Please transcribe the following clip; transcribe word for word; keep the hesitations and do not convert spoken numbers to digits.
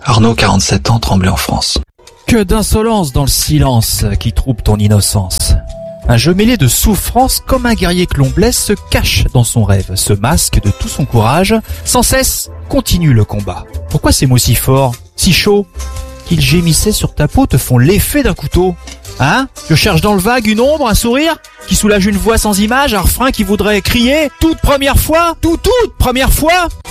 Arnaud, quarante-sept ans, Tremblay en France. Que d'insolence dans le silence qui trouble ton innocence. Un jeu mêlé de souffrance comme un guerrier que l'on blesse se cache dans son rêve, se masque de tout son courage, sans cesse continue le combat. Pourquoi ces mots si forts, si chauds, qu'ils gémissaient sur ta peau te font l'effet d'un couteau? Hein? Je cherche dans le vague une ombre, un sourire qui soulage une voix sans image, un refrain qui voudrait crier toute première fois, tout toute première fois.